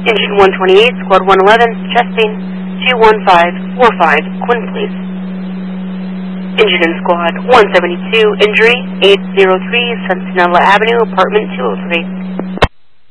Engine 128, Squad 111, chesting 21545, Quinn, please. Engine in Squad 172, injury 803, Sentinella Avenue, apartment 203.